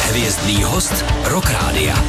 Hvězdný host Rock Rádia.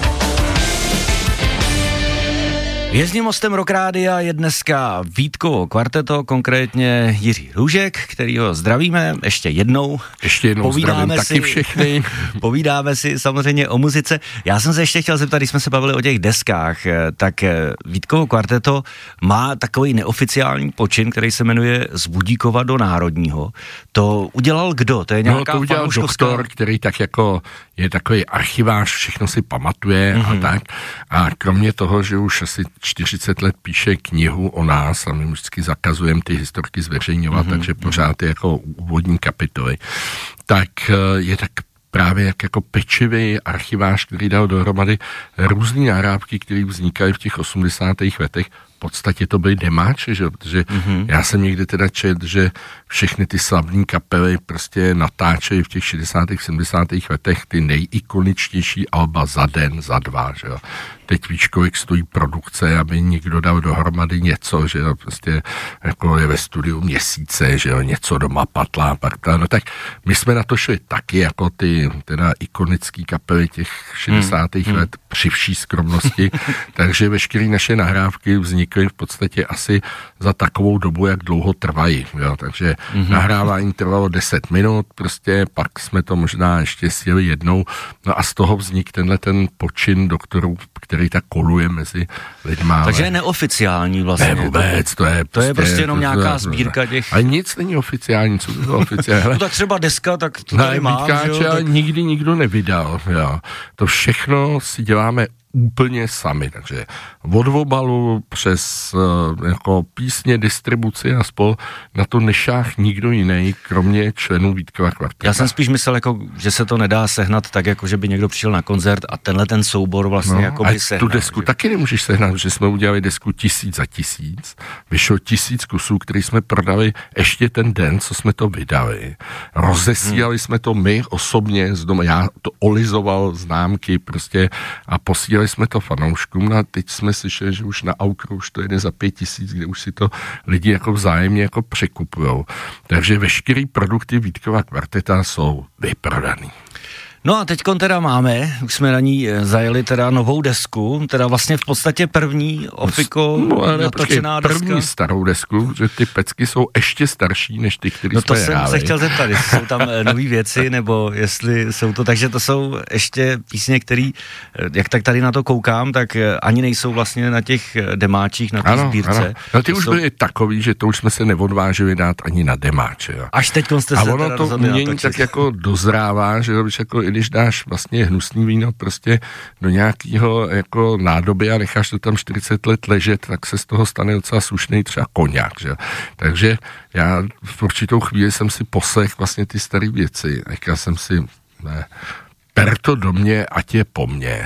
Hvězdným hostem Rock Rádia je dneska Vítkovo kvarteto, konkrétně Jiří Růžek, kterýho zdravíme ještě jednou. Zdravím taky všechny. Povídáme si samozřejmě o muzice. Já jsem se ještě chtěl zeptat, když jsme se bavili o těch deskách, tak Vítkovo kvarteto má takový neoficiální počin, který se jmenuje Z Budíkova do Národního. To udělal kdo? To je nějaká to udělal doktor, který tak jako je takový archivář, všechno si pamatuje a tak. A kromě toho, že už asi 40 let píše knihu o nás a my vždycky zakazujeme ty historky zveřejňovat, takže pořád je jako úvodní kapitoly, tak je tak právě jako pečivý archivář, který dal dohromady různý nahrávky, které vznikaly v těch 80. letech. V podstatě to byly demáče, že? Protože já jsem někde teda četl, že všechny ty slavné kapely prostě natáčejí v těch 60. 70. letech ty nejikoničtější alba za den, za dva, že jo. Teď víš, kolik stojí produkce, aby někdo dal dohromady něco, že jo, prostě jako je ve studiu měsíce, že jo, něco doma patlá, no tak my jsme na to šli taky, jako ty teda ikonický kapely těch 60. let při vší skromnosti, takže veškeré naše nahrávky vznikly v podstatě asi za takovou dobu, jak dlouho trvají, jo, takže nahrávání trvalo 10 minut, prostě pak jsme to možná ještě sjeli jednou, no a z toho vznik tenhle ten počin doktorů, který tak koluje mezi lidma. Takže je neoficiální vlastně. Ne vůbec, to je prostě jenom nějaká sbírka těch... A nic není oficiální, co to bylo oficiální. No tak třeba deska, tak to tady mám, že jo? Nikdy nikdo nevydal, jo. To všechno si děláme úplně sami, takže od obalu přes jako písně, distribuci a spol na to nešáh nikdo jiný, kromě členů Vítkova kvarteta. Já jsem spíš myslel, jako, že se to nedá sehnat tak, jako že by někdo přišel na koncert a tenhle ten soubor vlastně jako by sehnal. Tu desku taky nemůžeš sehnat, že jsme udělali desku 1000 za 1000, vyšlo 1000 kusů, který jsme prodali ještě ten den, co jsme to vydali. Rozesílali jsme to my osobně z doma, já to olizoval známky prostě a posílali jsme to fanouškům a teď jsme slyšeli, že už na Aukru už to jede za 5000, kde už si to lidi jako vzájemně jako překupujou. Takže veškerý produkty Vítkova kvarteta jsou vyprodaný. No a teďkon teda máme, už jsme na ní zajeli teda novou desku, teda vlastně v podstatě první ofiko natočená deska. První starou desku, že ty pecky jsou ještě starší než ty, které jsme hráli. No to jsem se chtěl zeptat, jestli jsou tam nový věci, nebo jestli jsou to, takže to jsou ještě písně, které, jak tak tady na to koukám, tak ani nejsou vlastně na těch demáčích, na té sbírce. Ano. No ty už byly takový, že to už jsme se neodvážili dát ani na demáče. Jo. Až teďkon jste se teda rozhodli natočit. A ono to umění tak jako dozrává, že jako když dáš vlastně hnusný víno prostě do nějakého jako nádoby a necháš to tam 40 let ležet, tak se z toho stane docela slušný třeba koňák, že? Takže já v určitou chvíli jsem si poslech vlastně ty staré věci. Říkal jsem si, ne, per to do mě, ať je po mně.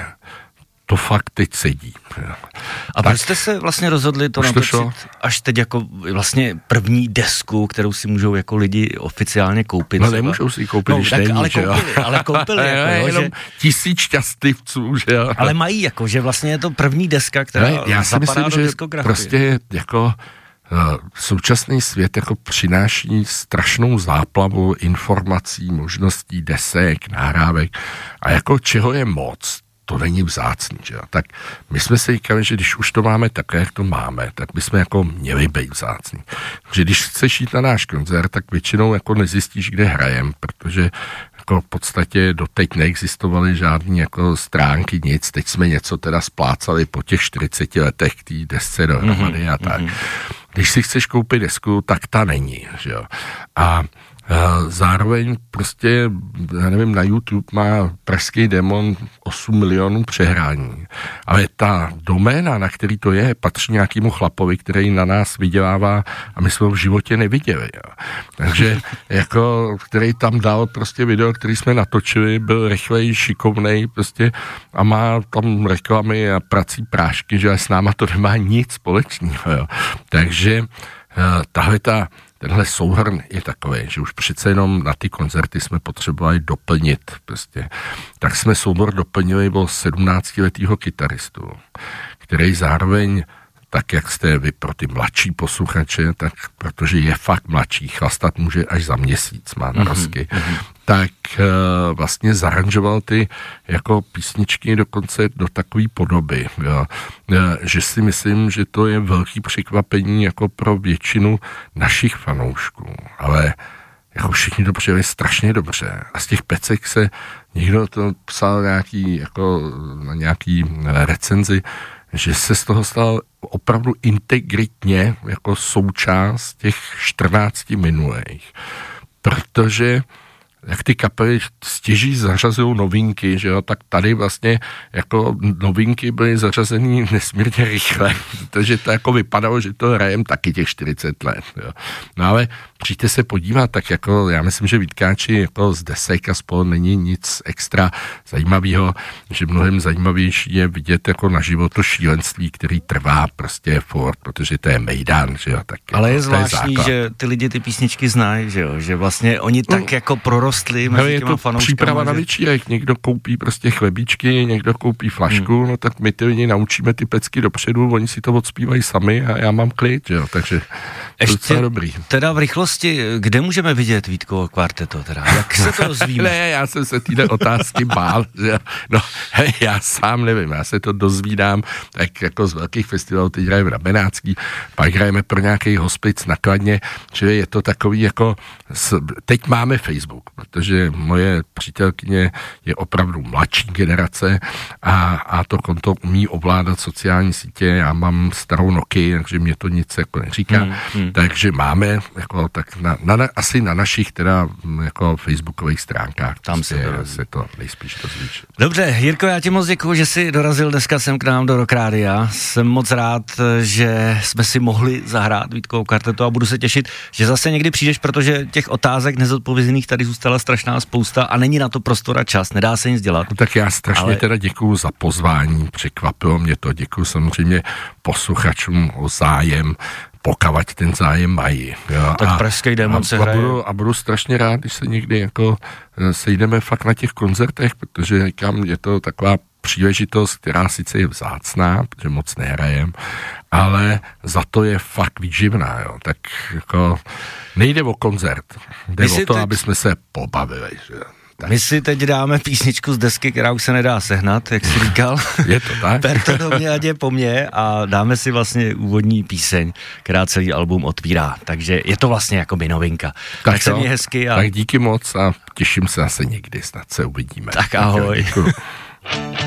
To fakt teď sedí. A proč jste se vlastně rozhodli to natočit až teď jako vlastně první desku, kterou si můžou jako lidi oficiálně koupit? No nemůžou si ji koupit, když není, ale koupili jako, jenom 1000 šťastlivců, že jo. Ale mají jako, že vlastně je to první deska, která já si myslím, do diskografie. Prostě jako současný svět jako přináší strašnou záplavu informací, možností, desek, nahrávek a jako čeho je moc, to není vzácný, že jo. Tak my jsme si říkali, že když už to máme také, jak to máme, tak bychom jako měli být vzácný. Že když chceš jít na náš koncert, tak většinou jako nezjistíš, kde hrajem, protože jako v podstatě doteď neexistovaly žádný jako stránky, nic. Teď jsme něco teda splácali po těch 40 letech k té desce dohromady a tak. Když si chceš koupit desku, tak ta není, že jo. A zároveň prostě, já nevím, na YouTube má Pražský démon 8 milionů přehrání. Ale ta doména, na který to je, patří nějakému chlapovi, který na nás vydělává a my jsme ho v životě neviděli. Jo. Takže jako, který tam dal prostě video, který jsme natočili, byl rychlej, šikovnej prostě a má tam reklamy a prací prášky, že s náma to nemá nic společného. Jo. Takže tenhle souhrn je takový, že už přece jenom na ty koncerty jsme potřebovali doplnit prostě. Tak jsme soubor doplnili o 17letého kytaristu, který zároveň tak jak jste vy pro ty mladší posluchače, tak protože je fakt mladší, chlastat může až za měsíc, má narazky, tak vlastně zaranžoval ty jako písničky dokonce do takové podoby, jo. Že si myslím, že to je velký překvapení jako pro většinu našich fanoušků, ale jako všichni to přijeli strašně dobře. A z těch pecek se někdo to psal nějaký, jako na nějaký recenzi, že se z toho stal opravdu integritně jako součást těch 14 minulých. Protože jak ty kapely stěží zařazují novinky, že jo, tak tady vlastně jako novinky byly zařazený nesmírně rychle, protože to jako vypadalo, že to hrajem taky těch 40 let, jo. No ale přijďte se podívat, tak jako já myslím, že Vítkáči jako z desek a spolu není nic extra zajímavého, že mnohem zajímavější je vidět jako naživo to šílenství, který trvá prostě furt, protože to je mejdan, že jo. Tak ale jako, je zvláštní, že ty lidi ty písničky znají, že jo, že vlastně oni tak jako prorostli mezi těma fanouškama. Je to příprava na večírek, někdo koupí prostě chlebíčky, někdo koupí flašku, no tak my ty lidi naučíme ty pecky dopředu, oni si to odspívají sami a já mám klid, že jo, takže ještě dobrý. Teda v rychlosti, kde můžeme vidět Vítkovo kvarteto teda? Jak se to dozvíme? Ne, já jsem se týhle otázky bál, že no, já sám nevím, já se to dozvídám, tak jako z velkých festivalů, teď hrajeme na Benátský, pak hrajeme pro nějaký hospic na Kladně, že je to takový jako, teď máme Facebook, protože moje přítelkyně je opravdu mladší generace a to konto umí ovládat sociální sítě, já mám starou Nokia, takže mě to nic jako neříká, takže máme jako tak asi na našich teda jako facebookových stránkách tam se to nejspíš dozvíš. Dobře, Jirko, já ti moc děkuju, že jsi dorazil dneska sem k nám do Rock Rádia. Jsem moc rád, že jsme si mohli zahrát Vítkovo kvarteto a budu se těšit, že zase někdy přijdeš, protože těch otázek nezodpovězených tady zůstala strašná spousta a není na to prostor a čas, nedá se nic dělat. No, tak já strašně teda děkuju za pozvání, překvapilo mě to, děkuju samozřejmě posluchačům o zájem, pokavať ten zájem mají. Jo. Tak pražský démon se hraje. A budu strašně rád, když se někdy jako sejdeme fakt na těch koncertech, protože říkám, je to taková příležitost, která sice je vzácná, protože moc nehrajem, ale za to je fakt výživná, jo. Tak jako nejde o koncert, jde o to, aby jsme se pobavili, že? Tak. My si teď dáme písničku z desky, která už se nedá sehnat, jak jsi říkal. Je to tak? Per to do mě, ať je po mně a dáme si vlastně úvodní píseň, která celý album otvírá. Takže je to vlastně jakoby novinka. Tak se mě hezky. Tak díky moc a těším se zase někdy, snad se uvidíme. Tak ahoj. Děkuji.